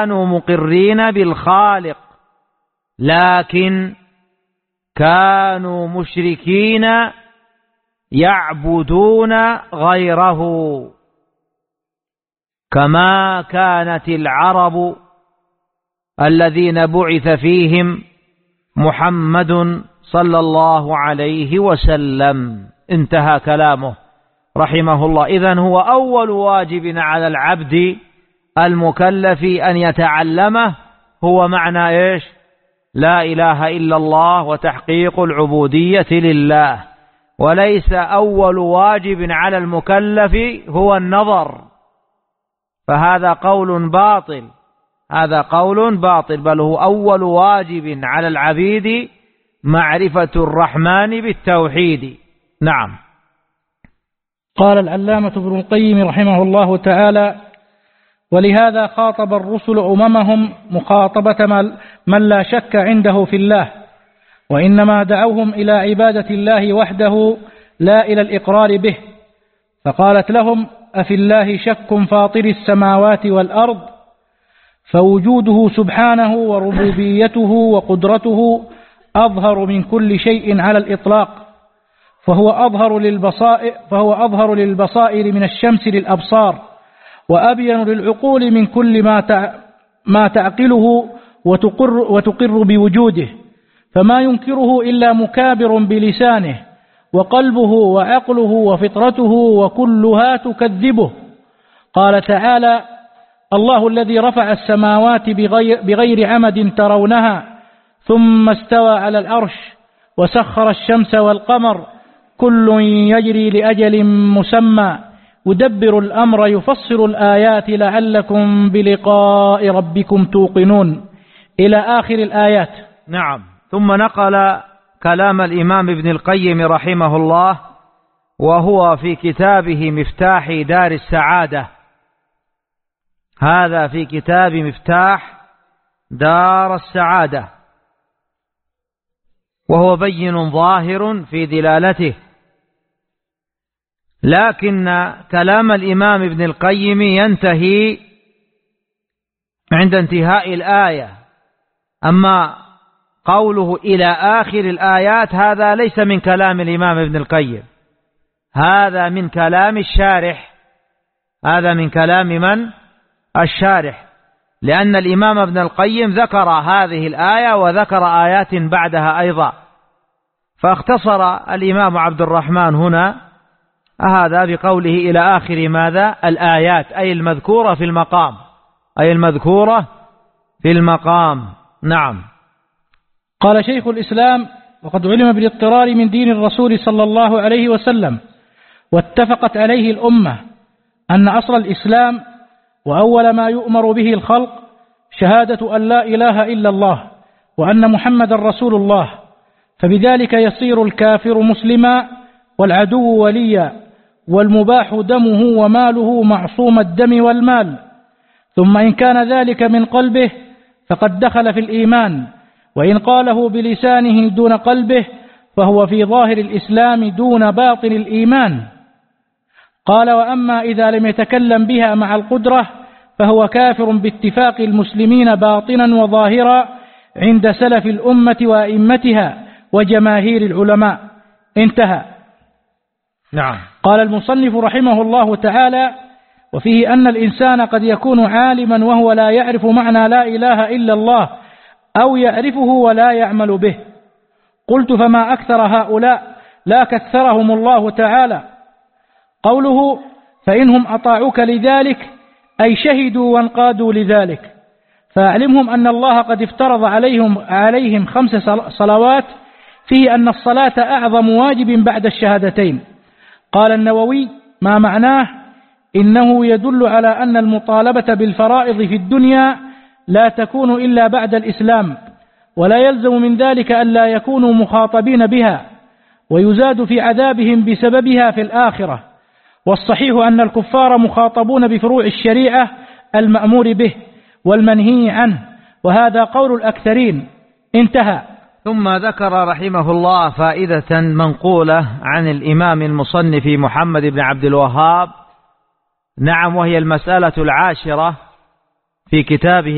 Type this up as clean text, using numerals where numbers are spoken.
كانوا مقرين بالخالق لكن كانوا مشركين يعبدون غيره، كما كانت العرب الذين بعث فيهم محمد صلى الله عليه وسلم. انتهى كلامه رحمه الله. إذن هو أول واجب على العبد المكلف أن يتعلمه هو معنى إيش؟ لا إله إلا الله وتحقيق العبودية لله، وليس أول واجب على المكلف هو النظر، فهذا قول باطل، هذا قول باطل، بل هو أول واجب على العبيد معرفة الرحمن بالتوحيد. نعم. قال العلامة ابن القيم رحمه الله تعالى: ولهذا خاطب الرسل أممهم مخاطبة من لا شك عنده في الله، وإنما دعوهم إلى عبادة الله وحده لا إلى الإقرار به، فقالت لهم: أفي الله شك فاطر السماوات والأرض، فوجوده سبحانه وربوبيته وقدرته أظهر من كل شيء على الإطلاق، فهو أظهر للبصائر من الشمس للأبصار، وأبين للعقول من كل ما تعقله وتقر بوجوده، فما ينكره إلا مكابر بلسانه، وقلبه وعقله وفطرته وكلها تكذبه. قال تعالى: الله الذي رفع السماوات بغير عمد ترونها ثم استوى على العرش وسخر الشمس والقمر كل يجري لأجل مسمى يدبر الأمر يفصل الآيات لعلكم بلقاء ربكم توقنون، إلى آخر الآيات. نعم. ثم نقل كلام الإمام ابن القيم رحمه الله، وهو في كتابه مفتاح دار السعادة. هذا في كتاب مفتاح دار السعادة، وهو بين ظاهر في دلالته، لكن كلام الإمام ابن القيم ينتهي عند انتهاء الآية، أما قوله إلى آخر الآيات هذا ليس من كلام الإمام ابن القيم، هذا من كلام الشارح، هذا من كلام من؟ الشارح، لأن الإمام ابن القيم ذكر هذه الآية وذكر آيات بعدها أيضا، فاختصر الإمام عبد الرحمن هنا هذا بقوله إلى آخر ماذا؟ الآيات، أي المذكورة في المقام، أي المذكورة في المقام. نعم. قال شيخ الإسلام: وقد علم بالاضطرار من دين الرسول صلى الله عليه وسلم واتفقت عليه الأمة أن أصل الإسلام وأول ما يؤمر به الخلق شهادة أن لا إله إلا الله وأن محمد رسول الله، فبذلك يصير الكافر مسلما والعدو وليا والمباح دمه وماله معصوم الدم والمال. ثم إن كان ذلك من قلبه فقد دخل في الإيمان، وإن قاله بلسانه دون قلبه فهو في ظاهر الإسلام دون باطن الإيمان. قال: وأما إذا لم يتكلم بها مع القدرة فهو كافر باتفاق المسلمين باطنا وظاهرا عند سلف الأمة وأئمتها وجماهير العلماء. انتهى. نعم. قال المصنف رحمه الله تعالى: وفيه أن الإنسان قد يكون عالما وهو لا يعرف معنى لا إله إلا الله، أو يعرفه ولا يعمل به. قلت: فما أكثر هؤلاء لا كثرهم الله تعالى. قوله: فإنهم أطاعوك لذلك أي شهدوا وانقادوا لذلك، فأعلمهم أن الله قد افترض عليهم 5 صلوات، فيه أن الصلاة أعظم واجب بعد الشهادتين. قال النووي: ما معناه؟ إنه يدل على أن المطالبة بالفرائض في الدنيا لا تكون إلا بعد الإسلام، ولا يلزم من ذلك أن لا يكونوا مخاطبين بها، ويزاد في عذابهم بسببها في الآخرة. والصحيح أن الكفار مخاطبون بفروع الشريعة المأمور به والمنهي عنه، وهذا قول الأكثرين. انتهى. ثم ذكر رحمه الله فائدة منقولة عن الإمام المصنف محمد بن عبد الوهاب، نعم، وهي المسألة 10 في كتابه